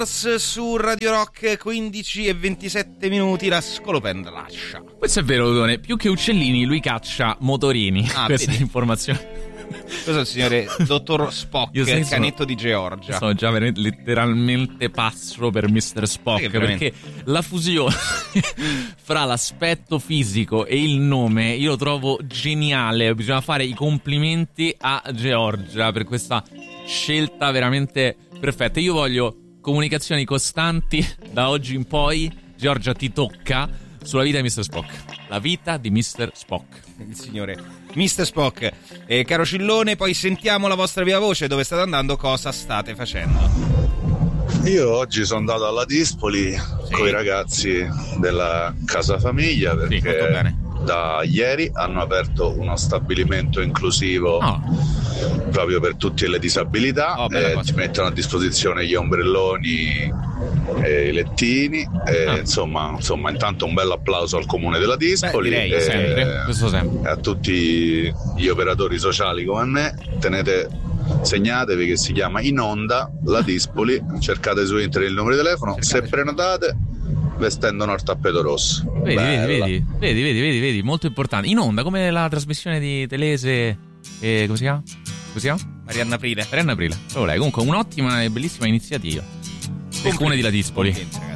Su Radio Rock 15:27, la Scolopendra lascia. Questo è vero, Dodone, più che uccellini lui caccia motorini. Questa vedi? è l'informazione. Questo è il signore Dottor Spock, il canetto di Georgia. Sono già letteralmente pazzo per Mr. Spock, perché la fusione fra l'aspetto fisico e il nome io lo trovo geniale. Bisogna fare i complimenti a Georgia per questa scelta veramente perfetta. Io voglio comunicazioni costanti da oggi in poi. Giorgia, ti tocca sulla vita di Mr. Spock. La vita di Mr. Spock. Il signore Mr. Spock. Caro Cillone, poi sentiamo la vostra viva voce. Dove state andando? Cosa state facendo? Io oggi sono andato alla Dispoli con i ragazzi della Casa Famiglia perché da ieri hanno aperto uno stabilimento inclusivo proprio per tutte le disabilità. Ci mettono a disposizione gli ombrelloni e i lettini. Insomma, intanto un bel applauso al comune della Dispoli. Sempre. A tutti gli operatori sociali come me. Segnatevi che si chiama In Onda la Dispoli, cercate su internet il numero di telefono, se prenotate vestendono il tappeto rosso. Vedi, molto importante. In Onda, come la trasmissione di Telese, come si chiama? Marianna Aprile. Proprio lei. Comunque un'ottima e bellissima iniziativa del comune di La Dispoli.